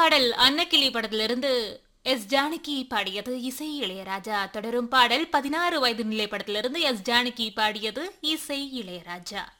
பாடல் அன்னக்கிளி படத்திலிருந்து எஸ் ஜானகி பாடியது, இசை இளையராஜா. தொடரும் பாடல் 16 வயது நிலை படத்திலிருந்து எஸ் ஜானகி பாடியது, இசை இளையராஜா.